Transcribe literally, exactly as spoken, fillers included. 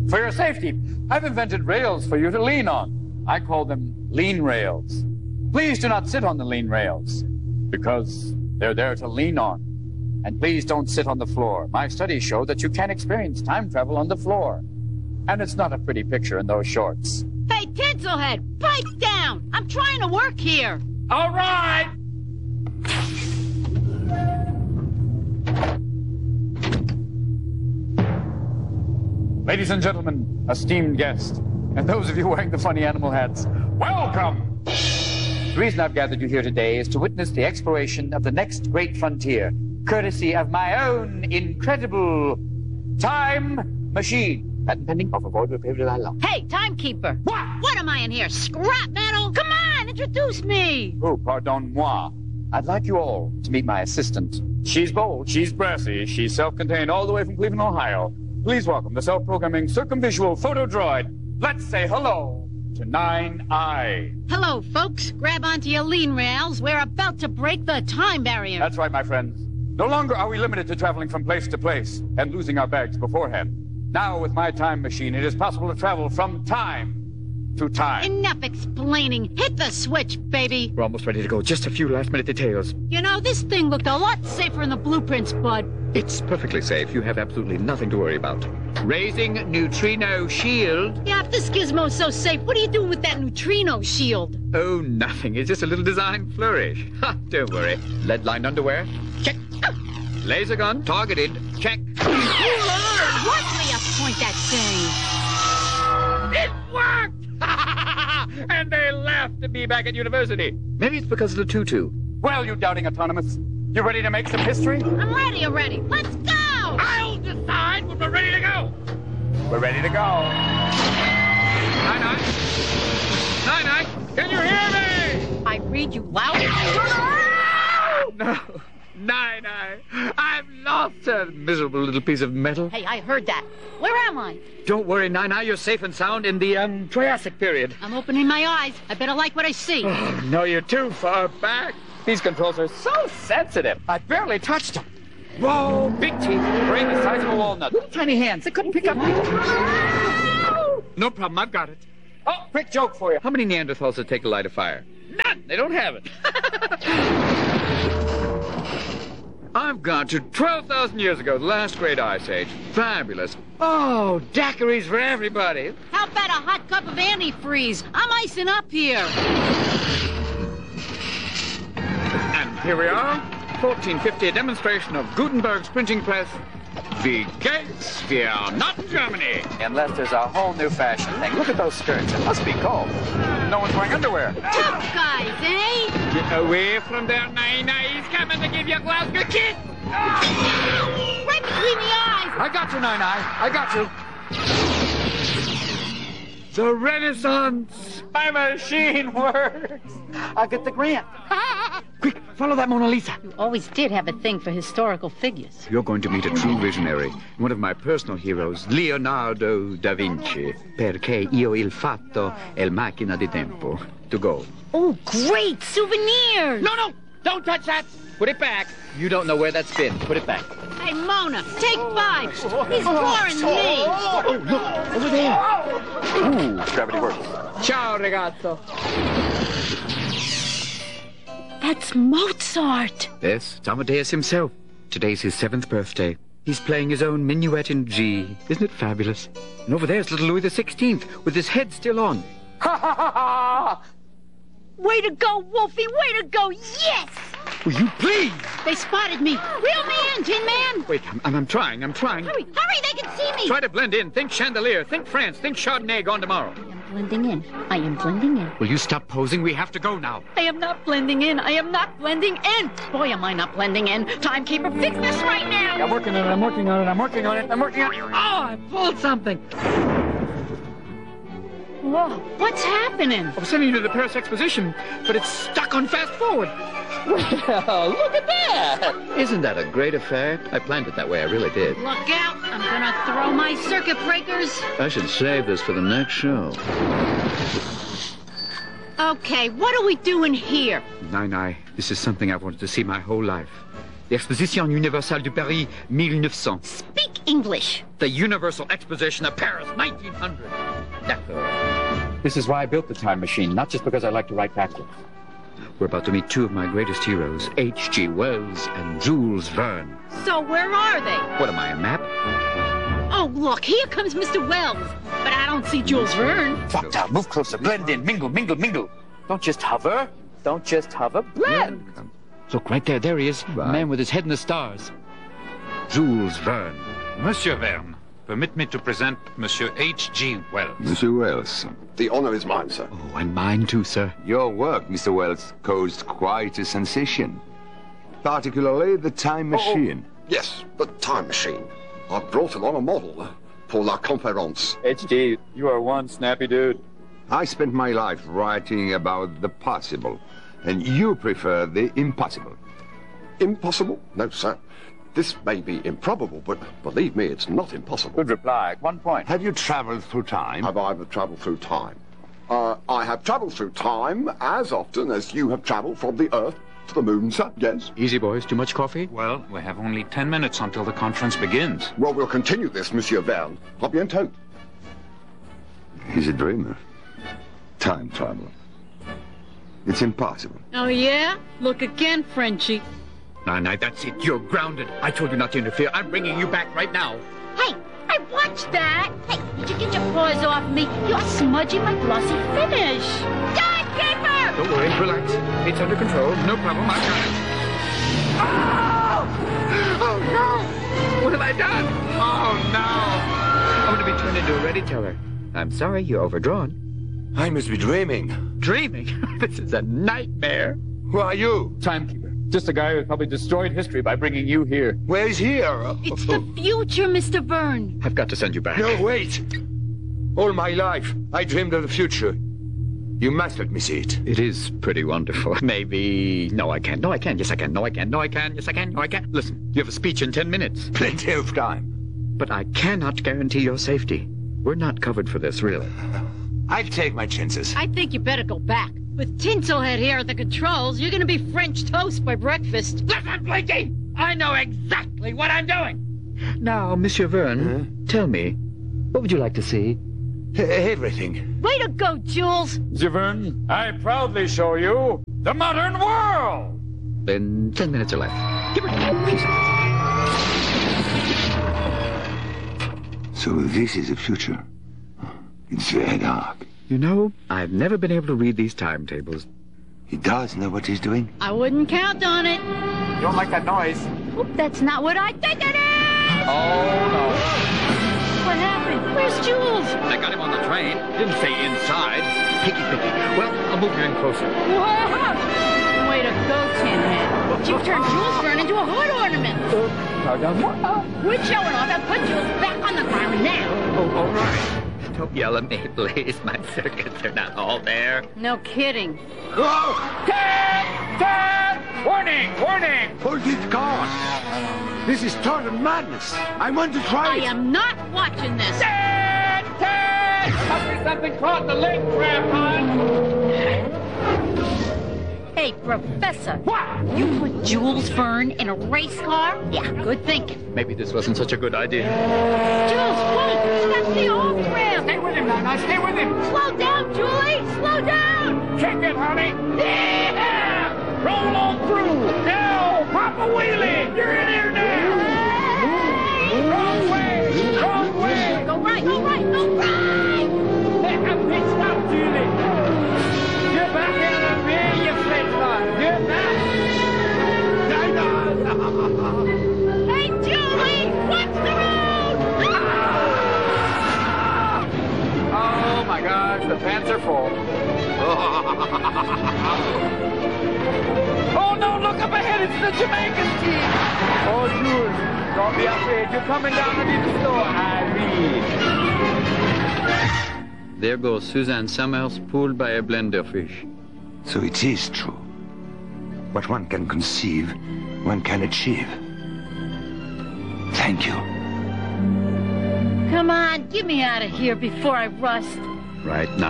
For your safety, I've invented rails for you to lean on. I call them lean rails. Please do not sit on the lean rails, because they're there to lean on. And please don't sit on the floor. My studies show that you can experience time travel on the floor. And it's not a pretty picture in those shorts. Hey, Tinselhead, pipe down! I'm trying to work here. All right! Ladies and gentlemen, esteemed guests, and those of you wearing the funny animal hats, welcome! The reason I've gathered you here today is to witness the exploration of the next great frontier, courtesy of my own incredible time machine. Patent pending, offer void, repair de la law. Hey, timekeeper. What? What am I in here, scrap metal? Come on, introduce me. Oh, pardon-moi. I'd like you all to meet my assistant. She's bold, she's brassy, she's self-contained all the way from Cleveland, Ohio. Please welcome the self-programming circumvisual photo droid. Let's say hello to Nine Eye. Hello, folks. Grab onto your lean rails. We're about to break the time barrier. That's right, my friends. No longer are we limited to traveling from place to place and losing our bags beforehand. Now, with my time machine, it is possible to travel from time to time. Enough explaining. Hit the switch, baby. We're almost ready to go. Just a few last-minute details. You know, this thing looked a lot safer in the blueprints, bud. It's perfectly safe. You have absolutely nothing to worry about. Raising neutrino shield. Yeah, if this gizmo's so safe, what are you doing with that neutrino shield? Oh, nothing. It's just a little design flourish. Ha, don't worry. Lead-lined underwear? Check. Laser gun targeted. Check. Oh, Lord, watch me point that thing. It worked! And they laughed at me back at university. Maybe it's because of the tutu. Well, you doubting autonomous, you ready to make some history? I'm ready already. Let's go! I'll decide when we're ready to go. We're ready to go. Nine-Nine? Nine-Nine, can you hear me? I read you loud. No. Nine-Nine, I've lost a miserable little piece of metal. Hey, I heard that. Where am I? Don't worry, Nine-Nine, you're safe and sound in the, um, Triassic period. I'm opening my eyes. I better like what I see. Oh, no, you're too far back. These controls are so sensitive. I barely touched them. Whoa, big teeth, brain the size of a walnut. Little tiny hands, they couldn't pick up. No problem, I've got it. Oh, quick joke for you. How many Neanderthals did it take to light a fire? None, they don't have it. I've gone to twelve thousand years ago, the last great ice age. Fabulous. Oh, daiquiris for everybody. How about a hot cup of antifreeze? I'm icing up here. And here we are, fourteen fifty, a demonstration of Gutenberg's printing press. Wie geht's? We are not in Germany. Unless there's a whole new fashion thing. Look at those skirts. It must be cold. No one's wearing underwear. Tough guys, eh? Get away from there, Nine-Nine. He's coming to give you a Glasgow kiss. Right between the eyes. I got you, Nine-Nine. I got you. The Renaissance. My machine works. I'll get the grant. Quick, follow that Mona Lisa. You always did have a thing for historical figures. You're going to meet a true visionary, one of my personal heroes, Leonardo da Vinci. Perché io il fatto è la macchina di tempo. To go. Oh, great souvenirs. No, no, don't touch that. Put it back. You don't know where that's been. Put it back. Hey, Mona, take five. He's flooring me. Oh, look, over there. Ooh, gravity works. Ciao, ragazzo. That's Mozart. Yes, it's Amadeus himself. Today's his seventh birthday. He's playing his own minuet in G. Isn't it fabulous? And over there's little Louis the sixteenth, with his head still on. Ha ha ha ha! Way to go, Wolfie! Way to go! Yes! Will you please? They spotted me. Reel me in, Tin Man. Wait, I'm, I'm trying, I'm trying. Hurry, hurry, they can see me. Try to blend in. Think chandelier. Think France. Think Chardonnay gone tomorrow. I am blending in. I am blending in. Will you stop posing? We have to go now. I am not blending in. I am not blending in. Boy, am I not blending in. Timekeeper, fix this right now. I'm working on it. I'm working on it. I'm working on it. I'm working on it. Oh, I pulled something. Whoa, what's happening? I was sending you to the Paris Exposition, but it's stuck on fast forward. Well, look at that! Isn't that a great affair? I planned it that way, I really did. Look out! I'm gonna throw my circuit breakers. I should save this for the next show. Okay, what are we doing here? Nine-Nine, this is something I've wanted to see my whole life. The Exposition Universelle de Paris, mille neuf cents. Speak English. The Universal Exposition of Paris, nineteen hundred. D'accord. This is why I built the time machine, not just because I like to write backwards. We're about to meet two of my greatest heroes, H G Wells and Jules Verne. So where are they? What am I, a map? Oh, look, here comes Mister Wells. But I don't see Jules Verne. Doctor, move closer, blend in, mingle, mingle, mingle. Don't just hover. Don't just hover, blend. Yeah. Look, right there, there he is. Right. A man with his head in the stars. Jules Verne. Monsieur Verne, permit me to present Monsieur H G Wells. Monsieur Wells. The honor is mine, sir. Oh, and mine too, sir. Your work, Mister Wells, caused quite a sensation. Particularly the time machine. Oh, yes, the time machine. I brought along a model for La Conférence. H G, you are one snappy dude. I spent my life writing about the possible, and you prefer the impossible. Impossible? No, sir. This may be improbable, but believe me, it's not impossible. Good reply. One point. Have you traveled through time? Have I ever traveled through time? Uh, I have traveled through time as often as you have traveled from the Earth to the moon, sir. Yes. Easy, boys. Too much coffee? Well, we have only ten minutes until the conference begins. Well, we'll continue this, Monsieur Verne. A bientôt. He's a dreamer. Time travel. It's impossible. Oh, yeah? Look again, Frenchie. No, no, that's it. You're grounded. I told you not to interfere. I'm bringing you back right now. Hey, I watched that. Hey, did you get your paws off me? You're smudging my glossy finish. Timekeeper! Don't worry. Relax. It's under control. No problem. I've got it. Oh! Oh, no! What have I done? Oh, no! I'm going to be turned into a ready teller. I'm sorry. You're overdrawn. I must be dreaming. Dreaming? This is a nightmare. Who are you? Timekeeper. Just a guy who probably destroyed history by bringing you here. Where's here? It's the future, Mister Verne. I've got to send you back. No, wait. All my life, I dreamed of the future. You must let me see it. It is pretty wonderful. Maybe... No, I can't. No, I can. Yes, I can. No, I can. No, I can. Yes, I can. No, I can. Listen, you have a speech in ten minutes. Plenty of time. But I cannot guarantee your safety. We're not covered for this, really. I'll take my chances. I think you better go back. With Tinselhead here at the controls, you're going to be French toast by breakfast. Listen, Blinky! I know exactly what I'm doing! Now, Monsieur Verne, huh? Tell me, what would you like to see? Everything. Way to go, Jules! Monsieur Verne, I proudly show you the modern world! Then ten minutes are left. Give it to me. So this is the future. It's very dark. You know, I've never been able to read these timetables. He does know what he's doing? I wouldn't count on it. You don't like that noise? Oop, that's not what I think it is! Oh, no. What happened? Where's Jules? They got him on the train. Didn't say inside. Picky, picky. Well, I'll move you in closer. Whoa! Way to go, Tinhead. You've turned Jules Verne into a heart ornament. Oh, pardon moi. We're showing off and put Jules back on the ground now. Oh, all right. Don't yell at me, please. My circuits are not all there. No kidding. Whoa! Dad! Dad! Warning! Warning! Hold it, God! This is total madness. I want to try I it. I am not watching this. Dad! Dad! There must be something caught in the link, Grandpa! Hey, Professor. What? You put Jules Verne in a race car? Yeah, good thinking. Maybe this wasn't such a good idea. Jules, wait! That's the off ramp! Stay with him, Nana. Stay with him. Slow down, Julie! Slow down! Kick it, honey. Yeah! Roll on through. Now, pop a wheelie. You're in here now. Wrong way. Wrong way. Go right, go right, go right! Hey, I'm pitched up, Julie. You're back in the rear, you flintlock. You're back. Hey, Julie! Watch the road! Oh, my gosh, the pants are full. Oh, no, look up ahead. It's the Jamaican team. Oh, Jules, don't be afraid. You're coming down to the store, Irene. There goes Suzanne Summers, pulled by a blenderfish. So it is true. What one can conceive, one can achieve. Thank you. Come on, get me out of here before I rust. Right now.